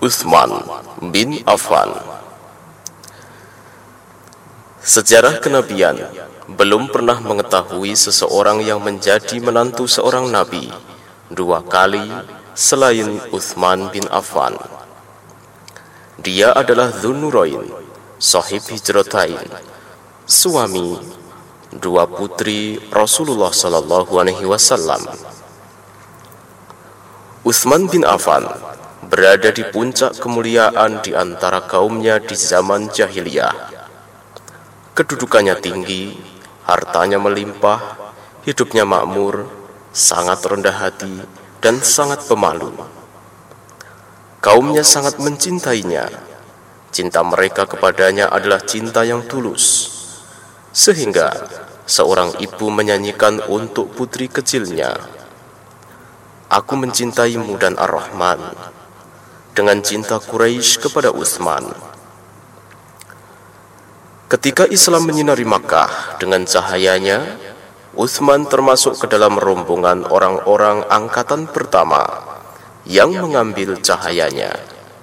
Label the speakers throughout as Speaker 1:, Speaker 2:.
Speaker 1: Utsman bin Affan. Sejarah kenabian belum pernah mengetahui seseorang yang menjadi menantu seorang nabi dua kali selain Utsman bin Affan. Dia adalah Dzun-Nurain, sahib hijratain, suami dua putri Rasulullah sallallahu alaihi wasallam. Utsman bin Affan berada di puncak kemuliaan di antara kaumnya di zaman jahiliyah. Kedudukannya tinggi, hartanya melimpah, hidupnya makmur, sangat rendah hati, dan sangat pemalu. Kaumnya sangat mencintainya. Cinta mereka kepadanya adalah cinta yang tulus, sehingga seorang ibu menyanyikan untuk putri kecilnya, "Aku mencintaimu dan Ar-Rahman," dengan cinta Quraisy kepada Utsman. Ketika Islam menyinari Makkah dengan cahayanya, Utsman termasuk ke dalam rombongan orang-orang angkatan pertama yang mengambil cahayanya.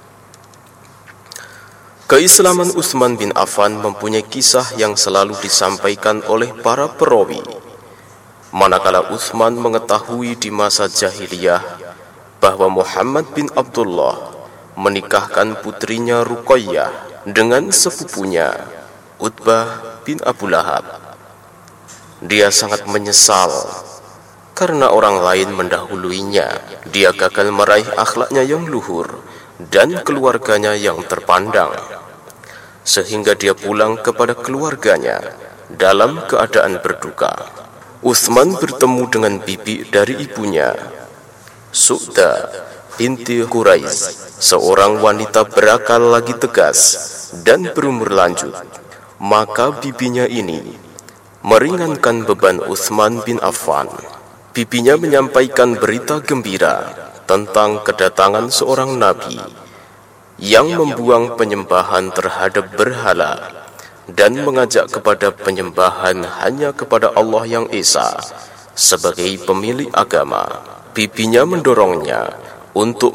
Speaker 1: Keislaman Utsman bin Affan mempunyai kisah yang selalu disampaikan oleh para perawi. Manakala Utsman mengetahui di masa jahiliyah bahwa Muhammad bin Abdullah menikahkan putrinya Ruqayyah dengan sepupunya Utbah bin Abu Lahab, dia sangat menyesal karena orang lain mendahuluinya. Dia gagal meraih akhlaknya yang luhur dan keluarganya yang terpandang, sehingga dia pulang kepada keluarganya dalam keadaan berduka. Utsman bertemu dengan bibi dari ibunya, Su'da binti Quraisy, seorang wanita berakal lagi tegas dan berumur lanjut. Maka bibinya ini meringankan beban Utsman bin Affan. Bibinya menyampaikan berita gembira tentang kedatangan seorang nabi yang membuang penyembahan terhadap berhala dan mengajak kepada penyembahan hanya kepada Allah yang Esa sebagai pemilik agama. Bibinya mendorongnya untuk